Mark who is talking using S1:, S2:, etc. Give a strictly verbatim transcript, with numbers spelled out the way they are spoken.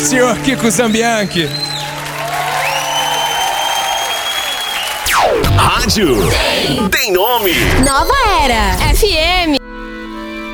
S1: senhor Kiko Zambianchi.
S2: Rádio tem nome.
S3: Nova Era F M.